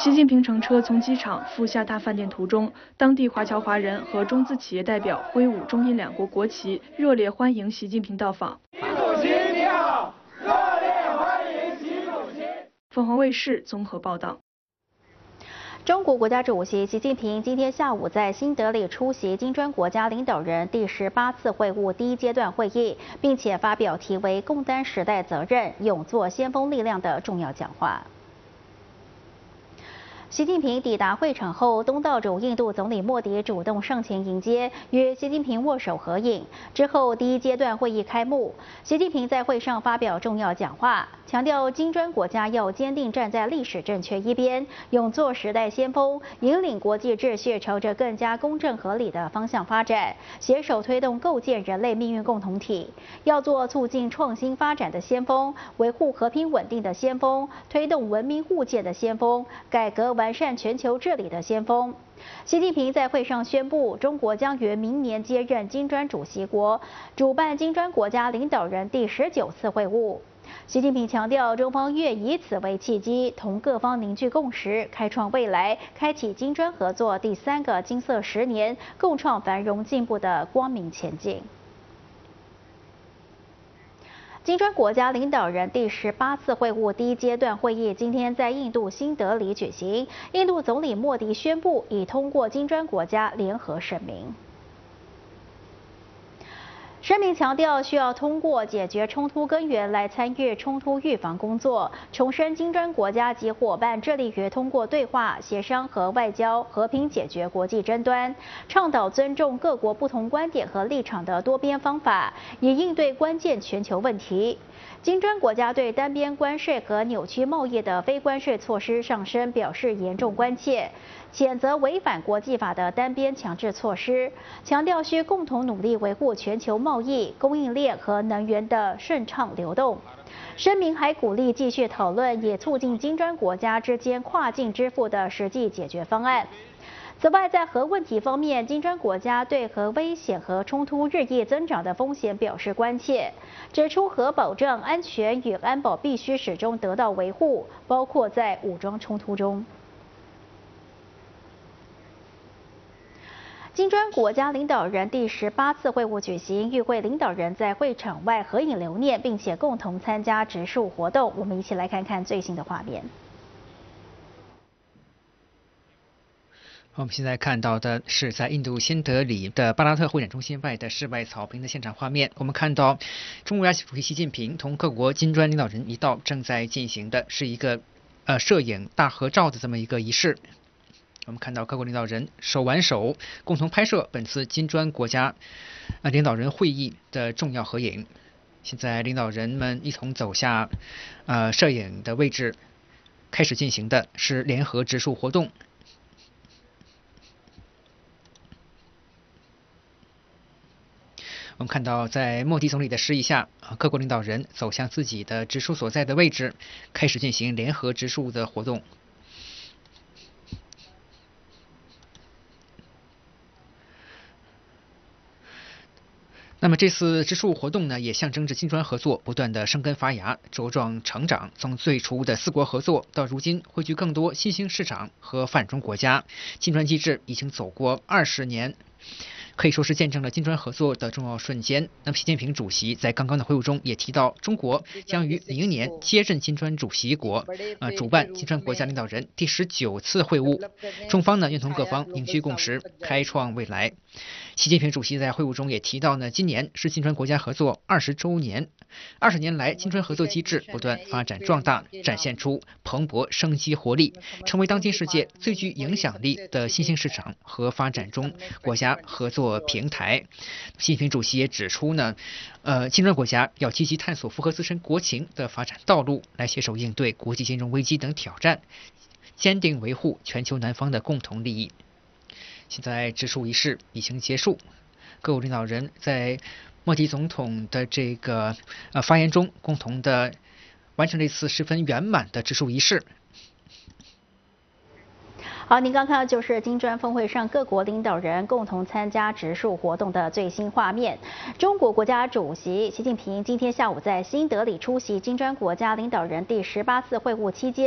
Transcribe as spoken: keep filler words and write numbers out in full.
习近平乘车从机场赴下榻饭店途中，当地华侨华人和中资企业代表挥舞中印两国国旗，热烈欢迎习近平到访。 习主席你好，热烈欢迎习主席。 凤凰卫视综合报道。 中国国家主席习近平今天下午在新德里出席金砖国家领导人第十八次会晤第一阶段会议，并且发表题为“共担时代责任，勇做先锋力量”的重要讲话。 习近平抵达会场后，东道主印度总理莫迪主动上前迎接，与习近平握手合影。之后，第一阶段会议开幕。习近平在会上发表重要讲话，强调金砖国家要坚定站在历史正确一边，勇做时代先锋，引领国际秩序朝着更加公正合理的方向发展，携手推动构建人类命运共同体。要做促进创新发展的先锋，维护和平稳定的先锋，推动文明互鉴的先锋，改革 完善全球治理的先锋。习近平在会上宣布，中国将于明年接任金砖主席国，主办金砖国家领导人第十九次会晤。习近平强调，中方愿以此为契机，同各方凝聚共识，开创未来，开启金砖合作第三个金色十年，共创繁荣进步的光明前景。 金砖国家领导人第十八次会晤第一阶段会议今天在印度新德里举行。印度总理莫迪宣布，已通过金砖国家联合声明。 声明强调，需要通过解决冲突根源来参与冲突预防工作，重申金砖国家及伙伴致力于通过对话、协商和外交和平解决国际争端，倡导尊重各国不同观点和立场的多边方法，以应对关键全球问题。 金砖国家对单边关税和扭曲贸易的非关税措施上升表示严重关切，谴责违反国际法的单边强制措施，强调需共同努力维护全球贸易、供应链和能源的顺畅流动。声明还鼓励继续讨论，也促进金砖国家之间跨境支付的实际解决方案。 此外，在核问题方面，金砖国家对核危险和冲突日益增长的风险表示关切，指出核保障安全与安保必须始终得到维护，包括在武装冲突中。金砖国家领导人第十八次会晤举行，与会领导人在会场外合影留念，并且共同参加植树活动。我们一起来看看最新的画面。 我们现在看到的是在印度新德里的巴拉特会展中心外的室外草坪的现场画面。我们看到，中国国家主席习近平同各国金砖领导人一道正在进行的是一个呃摄影大合照的这么一个仪式。我们看到各国领导人手挽手，共同拍摄本次金砖国家呃领导人会议的重要合影。现在领导人们一同走下呃摄影的位置，开始进行的是联合植树活动。 我们看到，在莫迪总理的示意下，各国领导人走向自己的植树所在的位置，开始进行联合植树的活动。那么这次植树活动呢，也象征着金砖合作不断的生根发芽、茁壮成长。从最初的四国合作，到如今汇聚更多新兴市场和发展中国家，金砖机制已经走过二十年。 可以说是见证了金砖合作的重要瞬间。那么，习近平主席在刚刚的会晤中也提到，中国将于明年接任金砖主席国，呃，主办金砖国家领导人第十九次会晤。中方呢，愿同各方凝聚共识，开创未来。习近平主席在会晤中也提到呢，今年是金砖国家合作二十周年。二十年来，金砖合作机制不断发展壮大，展现出蓬勃生机活力，成为当今世界最具影响力的新兴市场和发展中国家合作平台。习近平主席也指出呢，呃，金砖国家要积极探索符合自身国情的发展道路，来携手应对国际金融危机等挑战，坚定维护全球南方的共同利益。现在植树仪式已经结束，各国领导人在 莫迪总统的这个呃发言中，共同的完成这次十分圆满的植树仪式。 好，您刚看到就是金砖峰会上各国领导人共同参加植树活动的最新画面。中国国家主席习近平今天下午在新德里出席金砖国家领导人第十八次会晤期间。